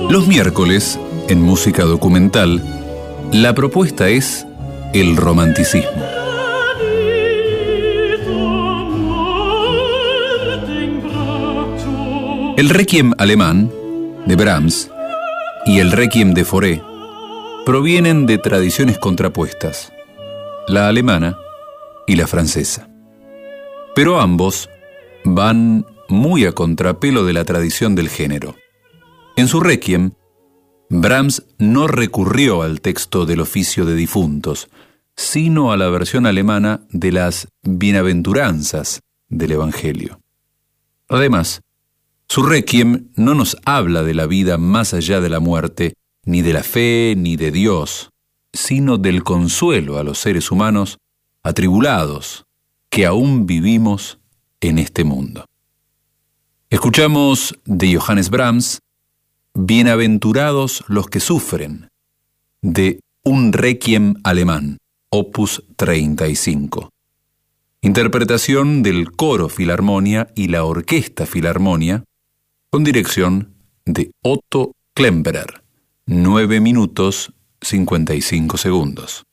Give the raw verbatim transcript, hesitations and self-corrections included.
Los miércoles, en música documental, la propuesta es el romanticismo. El Requiem alemán, de Brahms, y el Requiem de Fauré provienen de tradiciones contrapuestas, la alemana y la francesa. Pero ambos van muy a contrapelo de la tradición del género. En su Requiem, Brahms no recurrió al texto del oficio de difuntos, sino a la versión alemana de las bienaventuranzas del Evangelio. Además, su Requiem no nos habla de la vida más allá de la muerte, ni de la fe, ni de Dios, sino del consuelo a los seres humanos atribulados que aún vivimos en este mundo. Escuchamos de Johannes Brahms, Bienaventurados los que sufren, de un Requiem alemán, opus treinta y cinco. Interpretación del Coro Filarmonia y la Orquesta Filarmonia, con dirección de Otto Klemperer, nueve minutos cincuenta y cinco segundos.